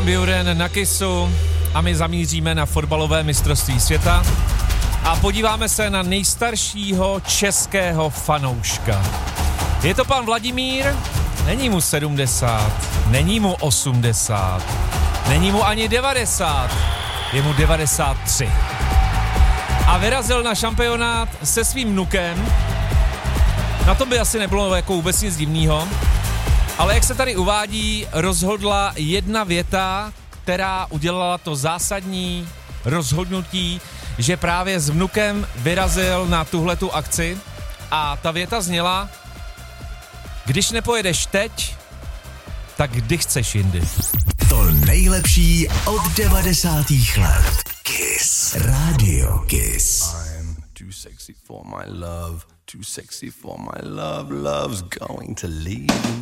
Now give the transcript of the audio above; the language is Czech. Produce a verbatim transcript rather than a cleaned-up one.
Buren na Kissu a my zamíříme na fotbalové mistrovství světa a podíváme se na nejstaršího českého fanouška. Je to pan Vladimír, není mu sedmdesát, není mu osmdesát, není mu ani devadesát, je mu devadesát tři. A vyrazil na šampionát se svým vnukem. Na tom by asi nebylo jako vůbec nic divného. Ale jak se tady uvádí, rozhodla jedna věta, která udělala to zásadní rozhodnutí, že právě s vnukem vyrazil na tuhletu akci. A ta věta zněla: když nepojedeš teď, tak kdy chceš jindy. To nejlepší od devadesátých let. Kiss. Radio Kiss. I'm too sexy for my love, too sexy for my love, love's going to leave.